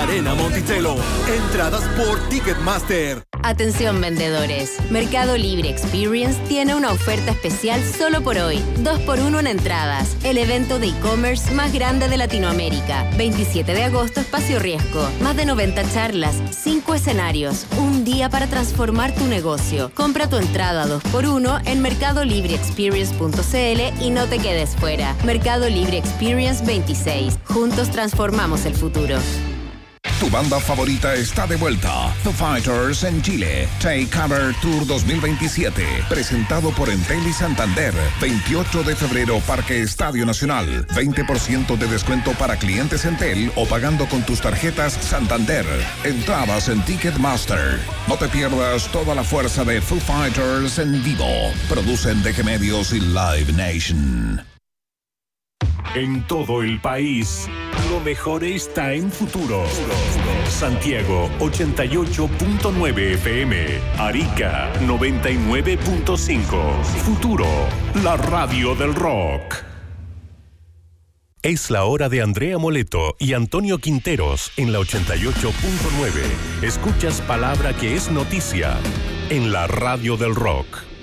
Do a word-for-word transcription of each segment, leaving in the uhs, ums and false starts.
Arena Monticello. Entradas por Ticketmaster. Atención vendedores, Mercado Libre Experience tiene una oferta especial solo por hoy. dos por uno en entradas. El evento de e-commerce más grande de Latinoamérica. veintisiete de agosto, Espacio Riesgo. Más de noventa charlas, cinco escenarios. Un día para transformar tu negocio. Compra tu entrada dos por uno en mercado libre experience punto c l y no te quedes fuera. Mercado Libre Experience veintiséis. Juntos transformamos el futuro. Tu banda favorita está de vuelta. Foo Fighters en Chile. Take Cover Tour dos mil veintisiete. Presentado por Entel y Santander. veintiocho de febrero, Parque Estadio Nacional. veinte por ciento de descuento para clientes Entel o pagando con tus tarjetas Santander. Entradas en Ticketmaster. No te pierdas toda la fuerza de Foo Fighters en vivo. Producen D G Medios y Live Nation. En todo el país, lo mejor está en Futuro. Santiago ochenta y ocho punto nueve F M, Arica noventa y nueve punto cinco. Futuro, la radio del rock. Es la hora de Andrea Moleto y Antonio Quinteros en la ochenta y ocho punto nueve. Escuchas palabra que es noticia en la radio del rock.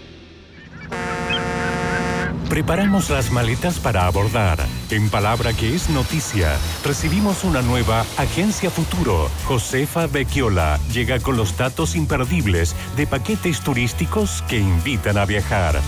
Preparamos las maletas para abordar. En palabra que es noticia, recibimos una nueva Agencia Futuro. Josefa Becchiola llega con los datos imperdibles de paquetes turísticos que invitan a viajar.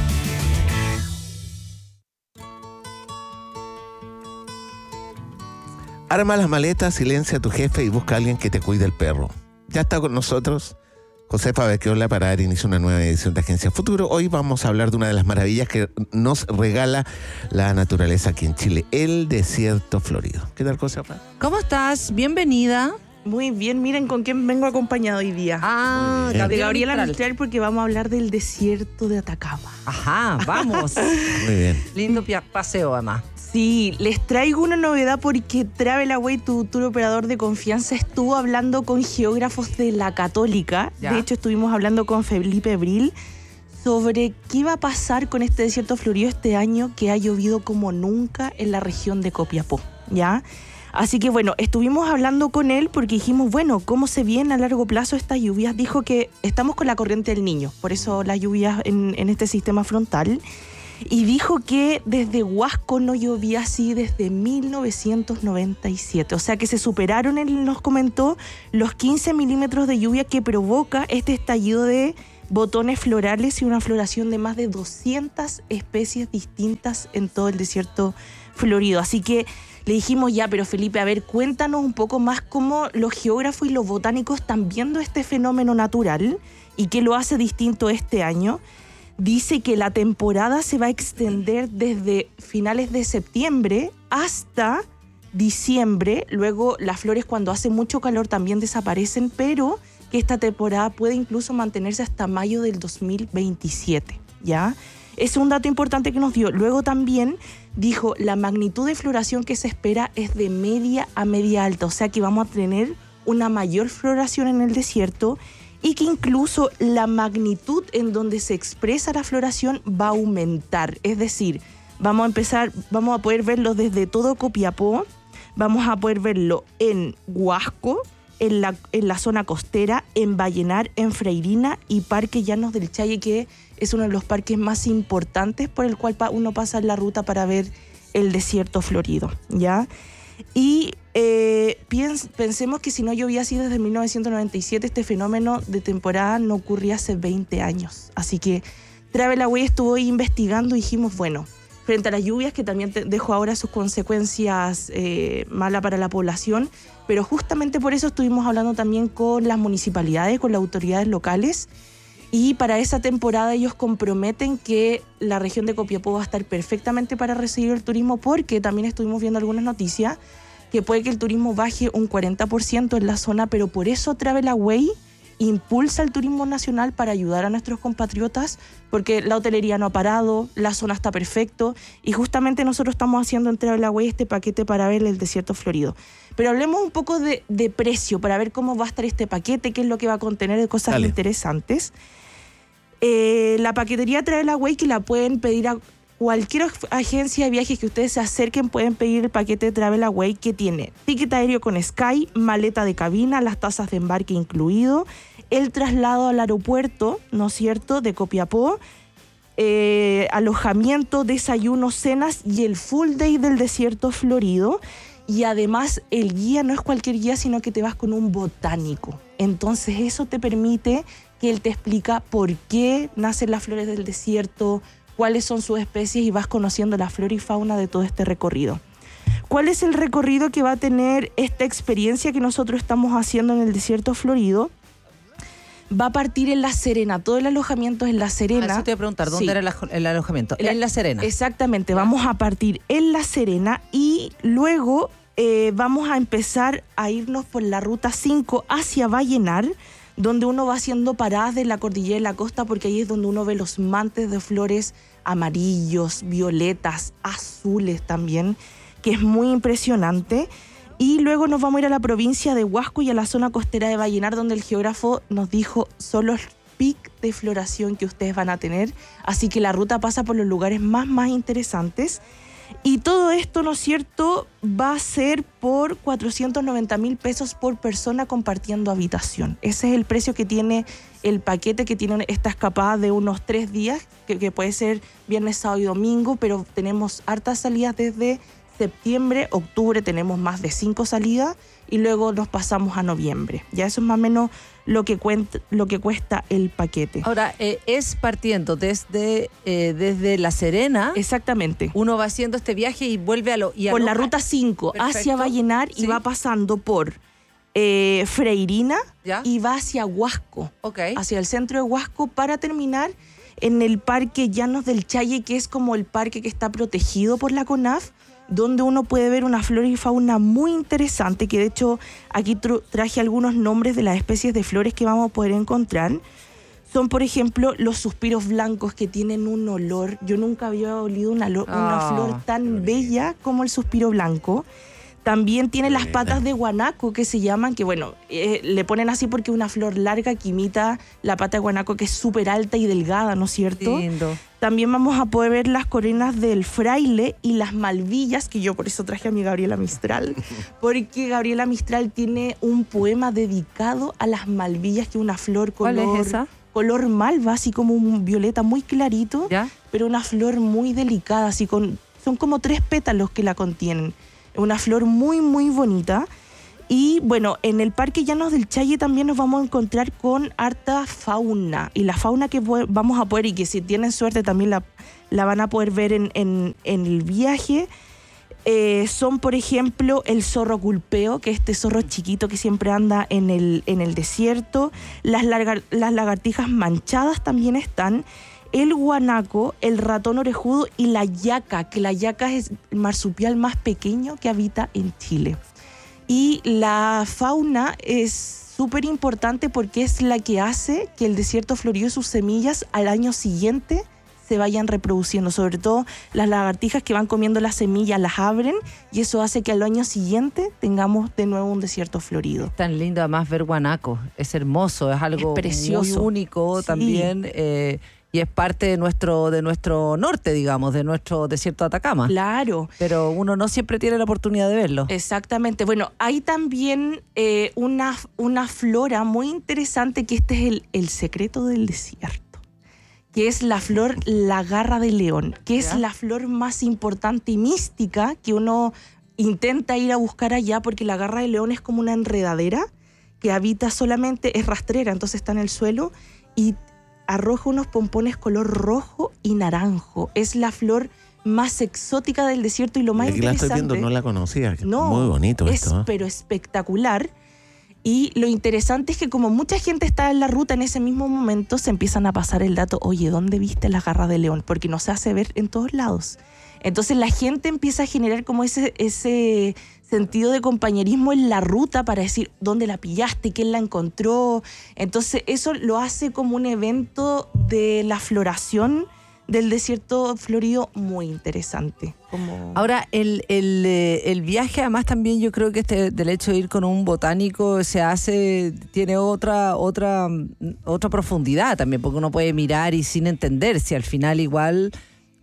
Arma las maletas, silencia a tu jefe y busca a alguien que te cuide el perro. Ya está con nosotros Josefa Becchiola para dar inicio a una nueva edición de Agencia Futuro. Hoy vamos a hablar de una de las maravillas que nos regala la naturaleza aquí en Chile, el desierto florido. ¿Qué tal, Josefa? ¿Cómo estás? Bienvenida. Muy bien, miren con quién vengo acompañado hoy día. Ah, de Gabriela Mistral, porque vamos a hablar del desierto de Atacama. Ajá, vamos. Muy bien. Lindo paseo, además. Sí, les traigo una novedad porque Travelaway, tu tour operador de confianza, estuvo hablando con geógrafos de la Católica. ¿Ya? De hecho, estuvimos hablando con Felipe Bril sobre qué va a pasar con este desierto florido este año, que ha llovido como nunca en la región de Copiapó, ¿ya? Así que bueno, estuvimos hablando con él porque dijimos, bueno, ¿cómo se vienen a largo plazo estas lluvias? Dijo que estamos con la corriente del Niño, por eso las lluvias en, en este sistema frontal. Y dijo que desde Huasco no llovía así desde mil novecientos noventa y siete. O sea que se superaron, él nos comentó, los quince milímetros de lluvia que provoca este estallido de botones florales y una floración de más de doscientas especies distintas en todo el desierto florido. Así que le dijimos, ya, pero Felipe, a ver, cuéntanos un poco más cómo los geógrafos y los botánicos están viendo este fenómeno natural y qué lo hace distinto este año. Dice que la temporada se va a extender desde finales de septiembre hasta diciembre. Luego las flores, cuando hace mucho calor, también desaparecen, pero que esta temporada puede incluso mantenerse hasta mayo del dos mil veintisiete, ¿ya? Es un dato importante que nos dio. Luego también dijo, la magnitud de floración que se espera es de media a media alta, o sea que vamos a tener una mayor floración en el desierto y que incluso la magnitud en donde se expresa la floración va a aumentar. Es decir, vamos a empezar, vamos a poder verlo desde todo Copiapó, vamos a poder verlo en Huasco, en la, en la zona costera, en Vallenar, en Freirina y Parque Llanos del Challe, que es uno de los parques más importantes por el cual uno pasa en la ruta para ver el desierto florido, ¿ya? Y eh, piens, pensemos que si no llovía así desde mil novecientos noventa y siete, este fenómeno de temporada no ocurría hace veinte años. Así que Travelaway estuvo ahí investigando y dijimos, bueno, frente a las lluvias, que también te dejo ahora sus consecuencias eh, malas para la población, pero justamente por eso estuvimos hablando también con las municipalidades, con las autoridades locales, y para esa temporada ellos comprometen que la región de Copiapó va a estar perfectamente para recibir el turismo, porque también estuvimos viendo algunas noticias que puede que el turismo baje un cuarenta por ciento en la zona, pero por eso Travelaway impulsa el turismo nacional para ayudar a nuestros compatriotas, porque la hotelería no ha parado, la zona está perfecto, y justamente nosotros estamos haciendo en Travelaway este paquete para ver el desierto florido. Pero hablemos un poco de, de precio, para ver cómo va a estar este paquete, qué es lo que va a contener de cosas Dale. interesantes. Eh, la paquetería Travelaway, que la pueden pedir a, cualquier agencia de viajes que ustedes se acerquen pueden pedir el paquete de Travel Away, que tiene ticket aéreo con Sky, maleta de cabina, las tasas de embarque incluido, el traslado al aeropuerto, ¿no es cierto?, de Copiapó, eh, alojamiento, desayuno, cenas y el full day del desierto florido. Y además el guía no es cualquier guía, sino que te vas con un botánico. Entonces eso te permite que él te explica por qué nacen las flores del desierto, cuáles son sus especies, y vas conociendo la flora y fauna de todo este recorrido. ¿Cuál es el recorrido que va a tener esta experiencia que nosotros estamos haciendo en el desierto florido? Va a partir en La Serena, todo el alojamiento es en La Serena. Ah, eso te iba a preguntar, ¿dónde Sí. era el, ajo- el alojamiento? La- en La Serena. Exactamente, vamos a partir en La Serena y luego eh, vamos a empezar a irnos por la ruta cinco hacia Vallenar, donde uno va haciendo paradas de la cordillera de la costa, porque ahí es donde uno ve los mantes de flores amarillos, violetas, azules también, que es muy impresionante. Y luego nos vamos a ir a la provincia de Huasco y a la zona costera de Vallenar, donde el geógrafo nos dijo son los pic de floración que ustedes van a tener. Así que la ruta pasa por los lugares más, más interesantes. Y todo esto, ¿no es cierto?, va a ser por cuatrocientos noventa mil pesos por persona compartiendo habitación. Ese es el precio que tiene el paquete, que tiene esta escapada de unos tres días, que, que puede ser viernes, sábado y domingo, pero tenemos hartas salidas desde septiembre, octubre tenemos más de cinco salidas y luego nos pasamos a noviembre. Ya eso es más o menos lo que, cuenta, lo que cuesta el paquete. Ahora, eh, es partiendo desde, eh, desde La Serena. Exactamente. Uno va haciendo este viaje y vuelve a lo... Y Por aloja- la ruta cinco Perfecto. hacia Vallenar y Sí. va pasando por eh, Freirina ¿Ya? y va hacia Huasco, Ok. hacia el centro de Huasco, para terminar en el Parque Llanos del Challe, que es como el parque que está protegido por la CONAF, donde uno puede ver una flora y fauna muy interesante, que de hecho aquí tru- traje algunos nombres de las especies de flores que vamos a poder encontrar. Son, por ejemplo, los suspiros blancos, que tienen un olor. Yo nunca había olido una, lo- una Ah, flor tan bella como el suspiro blanco. También tiene las patas de guanaco, que se llaman, que bueno, eh, le ponen así porque es una flor larga que imita la pata de guanaco, que es súper alta y delgada, ¿no es cierto? Lindo. También vamos a poder ver las coronas del fraile y las malvillas, que yo por eso traje a mi Gabriela Mistral, porque Gabriela Mistral tiene un poema dedicado a las malvillas, que es una flor ¿Cuál color, es esa? color malva, así como un violeta muy clarito, ¿Ya? pero una flor muy delicada, así con, son como tres pétalos que la contienen. Una flor muy, muy bonita. Y bueno, en el Parque Llanos del Challe también nos vamos a encontrar con harta fauna. Y la fauna que po- vamos a poder, y que si tienen suerte también la, la van a poder ver en, en, en el viaje, eh, son, por ejemplo, el zorro culpeo, que es este zorro chiquito que siempre anda en el, en el desierto. Las, larga- las lagartijas manchadas también están. El guanaco, el ratón orejudo y la yaca, que la yaca es el marsupial más pequeño que habita en Chile. Y la fauna es súper importante porque es la que hace que el desierto florido y sus semillas al año siguiente se vayan reproduciendo. Sobre todo las lagartijas que van comiendo las semillas las abren y eso hace que al año siguiente tengamos de nuevo un desierto florido. Tan lindo además ver guanaco. Es hermoso, es algo Es precioso. muy único Sí. también. eh, y es parte de nuestro, de nuestro norte, digamos, de nuestro desierto de Atacama. Claro. Pero uno no siempre tiene la oportunidad de verlo. Exactamente. Bueno, hay también eh, una, una flora muy interesante, que este es el, el secreto del desierto, que es la flor la garra de león, que es ¿Ya? la flor más importante y mística que uno intenta ir a buscar allá, porque la garra de león es como una enredadera que habita solamente, es rastrera, entonces está en el suelo y arroja unos pompones color rojo y naranjo. Es la flor más exótica del desierto y lo más Aquí la interesante... estoy viendo, no la conocía. No, Muy bonito es esto. ¿eh? pero espectacular. Y lo interesante es que como mucha gente está en la ruta en ese mismo momento, se empiezan a pasar el dato, oye, ¿dónde viste la garra de león? Porque no se hace ver en todos lados. Entonces la gente empieza a generar como ese, ese sentido de compañerismo en la ruta para decir dónde la pillaste, quién la encontró. Entonces eso lo hace como un evento de la floración del desierto florido muy interesante. Como... Ahora, el, el, eh, el viaje, además, también yo creo que este del hecho de ir con un botánico se hace, tiene otra, otra, otra profundidad también, porque uno puede mirar y sin entender si al final igual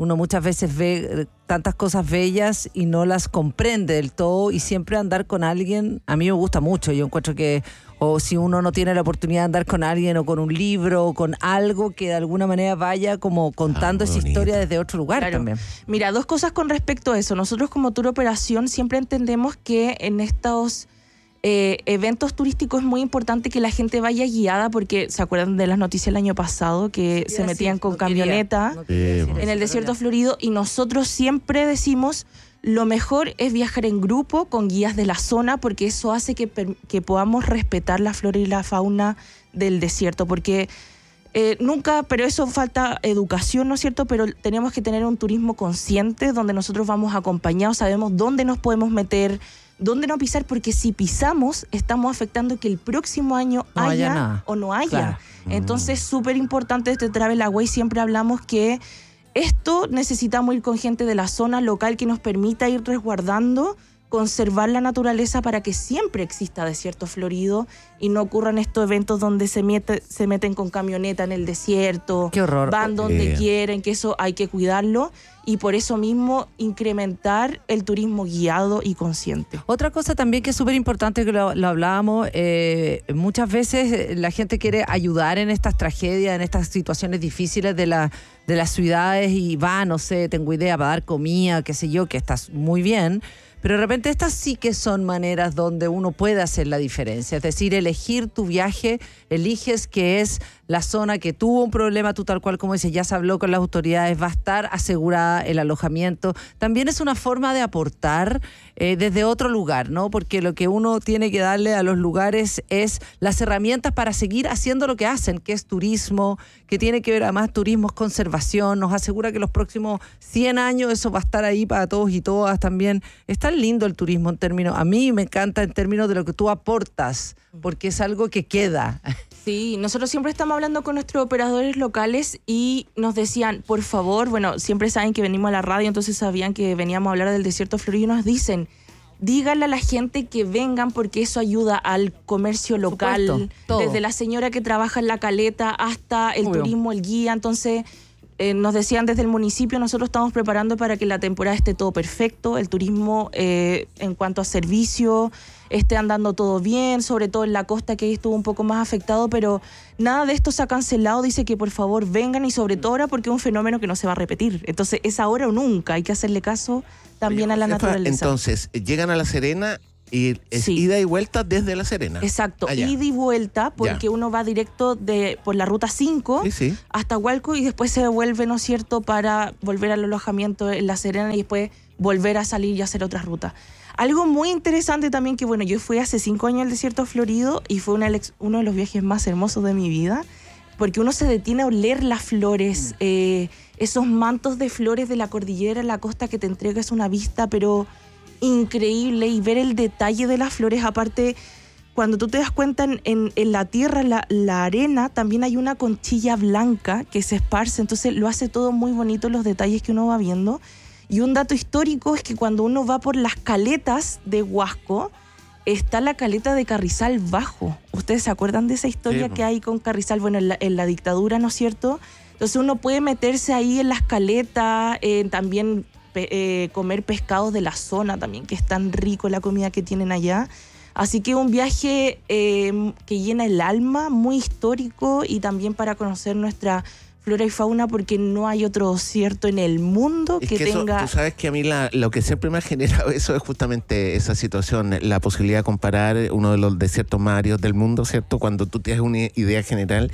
uno muchas veces ve tantas cosas bellas y no las comprende del todo, y siempre andar con alguien, a mí me gusta mucho, yo encuentro que, o si uno no tiene la oportunidad de andar con alguien o con un libro o con algo que de alguna manera vaya como contando ah, esa historia desde otro lugar claro. también. Mira, dos cosas con respecto a eso. Nosotros como Tour Operación siempre entendemos que en estos eh, eventos turísticos es muy importante que la gente vaya guiada, porque ¿se acuerdan de las noticias el año pasado que sí, se metían sí, con no camioneta quería, no quería en el desierto florido? Y nosotros siempre decimos, lo mejor es viajar en grupo con guías de la zona, porque eso hace que, que podamos respetar la flora y la fauna del desierto, porque eh, nunca, pero eso falta educación, ¿no es cierto? Pero tenemos que tener un turismo consciente donde nosotros vamos acompañados, sabemos dónde nos podemos meter, dónde no pisar, porque si pisamos estamos afectando que el próximo año no haya, haya o no haya. Claro. Entonces, súper importante este Travel Away, siempre hablamos que esto necesitamos ir con gente de la zona local que nos permita ir resguardando, conservar la naturaleza para que siempre exista desierto florido y no ocurran estos eventos donde se, mete, se meten con camioneta en el desierto. Qué horror. Van donde Eh. quieren, que eso hay que cuidarlo, y por eso mismo incrementar el turismo guiado y consciente. Otra cosa también que es súper importante, que lo, lo hablábamos, eh, muchas veces la gente quiere ayudar en estas tragedias, en estas situaciones difíciles de, la, de las ciudades, y va, no sé, tengo idea, para dar comida, qué sé yo, que está muy bien. Pero de repente estas sí que son maneras donde uno puede hacer la diferencia. Es decir, elegir tu viaje, eliges que es la zona que tuvo un problema, tú tal cual como dices, ya se habló con las autoridades, va a estar asegurada el alojamiento. También es una forma de aportar eh, desde otro lugar, ¿no? Porque lo que uno tiene que darle a los lugares es las herramientas para seguir haciendo lo que hacen, que es turismo, que tiene que ver además turismo, es conservación, nos asegura que los próximos cien años eso va a estar ahí para todos y todas también. Es tan lindo el turismo en términos, a mí me encanta en términos de lo que tú aportas, porque es algo que queda. Sí, nosotros siempre estamos hablando con nuestros operadores locales y nos decían, por favor, bueno, siempre saben que venimos a la radio, entonces sabían que veníamos a hablar del desierto florido, y nos dicen, díganle a la gente que vengan porque eso ayuda al comercio local, supuesto, desde la señora que trabaja en la caleta hasta el Obvio. turismo, el guía. Entonces eh, nos decían desde el municipio, nosotros estamos preparando para que la temporada esté todo perfecto, el turismo eh, en cuanto a servicio esté andando todo bien, sobre todo en la costa, que ahí estuvo un poco más afectado, pero nada de esto se ha cancelado. Dice que por favor vengan, y sobre todo ahora porque es un fenómeno que no se va a repetir. Entonces es ahora o nunca, hay que hacerle caso también Oye, a la Josefa, naturaleza. Entonces, llegan a La Serena y es Sí. ida y vuelta desde La Serena. Exacto, Allá. ida y vuelta, porque Ya. uno va directo de por la ruta cinco Sí, sí. hasta Hualco, y después se devuelve, ¿no es cierto?, para volver al alojamiento en La Serena y después volver a salir y hacer otras rutas. Algo muy interesante también, que bueno, yo fui hace cinco años al desierto florido y fue una, uno de los viajes más hermosos de mi vida, porque uno se detiene a oler las flores, eh, esos mantos de flores de la cordillera en la costa que te entrega, es una vista pero increíble, y ver el detalle de las flores. Aparte, cuando tú te das cuenta en, en, en la tierra, la, la arena, también hay una conchilla blanca que se esparce, entonces lo hace todo muy bonito, los detalles que uno va viendo. Y un dato histórico es que cuando uno va por las caletas de Huasco, está la caleta de Carrizal Bajo. ¿Ustedes se acuerdan de esa historia Sí, que hay con Carrizal? Bueno, en la, en la dictadura, ¿no es cierto? Entonces uno puede meterse ahí en las caletas, eh, también pe- eh, comer pescados de la zona también, que es tan rico la comida que tienen allá. Así que un viaje eh, que llena el alma, muy histórico, y también para conocer nuestra flora y fauna, porque no hay otro desierto en el mundo Es que, que eso, tenga... tú sabes que a mí la, lo que siempre me ha generado eso es justamente esa situación, la posibilidad de comparar uno de los desiertos más áridos del mundo, ¿cierto? Cuando tú tienes una idea general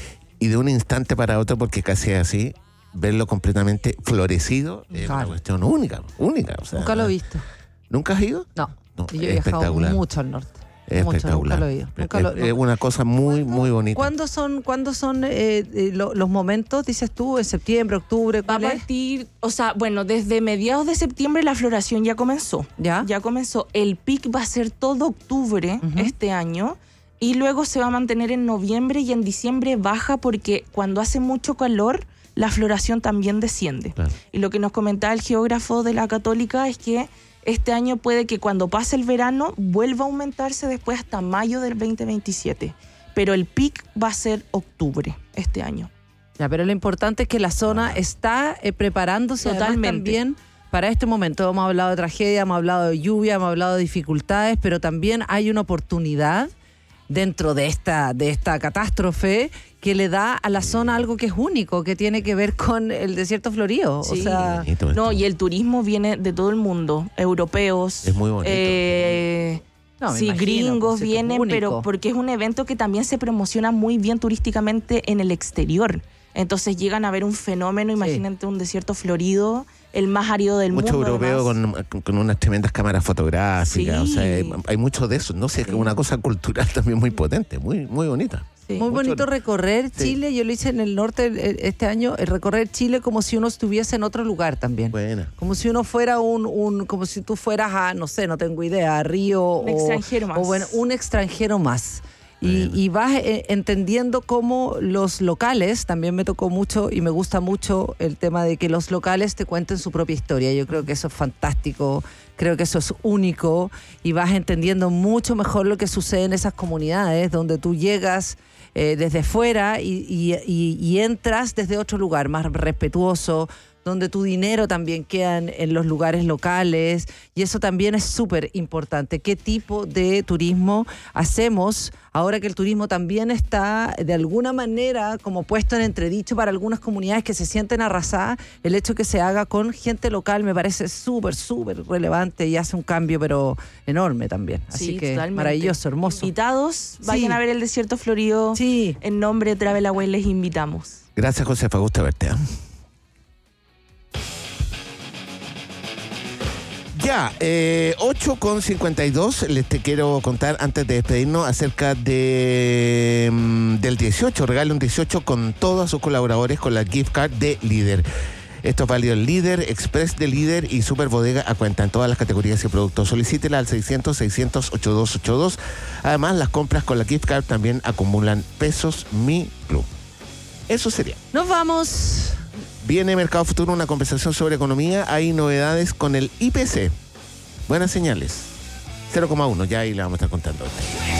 y de un instante para otro, porque casi es así, verlo completamente florecido es una Claro. cuestión única, única. O sea, Nunca lo he visto. ¿Nunca has ido? No, No, y yo he es viajado espectacular. mucho al norte. Es mucho, espectacular. Nunca lo he ido. Nunca es, lo- es una cosa muy, muy bonita. ¿Cuándo son, ¿cuándo son eh, eh, lo- los momentos, dices tú, en septiembre, octubre? Va a ¿Cuál es? partir, o sea, bueno, desde mediados de septiembre la floración ya comenzó. ¿Ya? Ya comenzó. El pic va a ser todo octubre Ujú. este año, y luego se va a mantener en noviembre, y en diciembre baja porque cuando hace mucho calor la floración también desciende. Claro. Y lo que nos comentaba el geógrafo de la Católica es que este año puede que cuando pase el verano vuelva a aumentarse después hasta mayo del veinte veintisiete. Pero el pic va a ser octubre este año. Ya, pero lo importante es que la zona está eh, preparándose Totalmente. también para este momento. Hemos hablado de tragedia, hemos hablado de lluvia, hemos hablado de dificultades, pero también hay una oportunidad dentro de esta, de esta catástrofe que le da a la zona algo que es único, que tiene que ver con el desierto florido. Sí. O sea, No, y el turismo viene de todo el mundo, europeos. Es muy bonito. Eh, No, me sí, imagino, gringos pues, esto es vienen, único. pero porque es un evento que también se promociona muy bien turísticamente en el exterior. Entonces llegan a ver un fenómeno, imagínate un desierto florido, el más árido del Mucho mundo. europeo con, con unas tremendas cámaras fotográficas. Sí. O sea, hay, hay mucho de eso. No sé, es Sí. una cosa cultural también muy potente, muy, muy bonita. Sí. muy mucho- bonito recorrer Sí. Chile. Yo lo hice en el norte el- este año, el recorrer Chile como si uno estuviese en otro lugar también. Buena. Como si uno fuera un, un, como si tú fueras a, no sé, no tengo idea, a Río Un o, extranjero más. o bueno, un extranjero más. Y, Bueno. y vas eh, entendiendo cómo los locales, también me tocó mucho y me gusta mucho el tema de que los locales te cuenten su propia historia. Yo creo que eso es fantástico, creo que eso es único y vas entendiendo mucho mejor lo que sucede en esas comunidades donde tú llegas eh, desde fuera y, y- y- y entras desde otro lugar, más respetuoso, donde tu dinero también queda en, en los lugares locales y eso también es súper importante. ¿Qué tipo de turismo hacemos ahora que el turismo también está de alguna manera como puesto en entredicho para algunas comunidades que se sienten arrasadas? El hecho que se haga con gente local me parece súper, súper relevante y hace un cambio pero enorme también. Así Sí, que totalmente. maravilloso, hermoso. Invitados, vayan Sí. a ver el desierto florido. Sí. En nombre de Travel Away les invitamos. Gracias, Josefa. Gusto verte. ¿eh? Ya, eh, ocho con cincuenta y dos, les te quiero contar antes de despedirnos acerca de, mm, del dieciocho, regale un dieciocho con todos sus colaboradores con la gift card de Líder. Esto es válido en Líder, Express de Líder y Super Bodega a cuenta en todas las categorías y productos. Solicítela al seiscientos, seiscientos, ochenta y dos ochenta y dos. Además, las compras con la gift card también acumulan pesos Mi Club. Eso sería. Nos vamos. Viene Mercado Futuro, una conversación sobre economía. Hay novedades con el I P C. Buenas señales. cero coma uno, ya ahí le vamos a estar contando.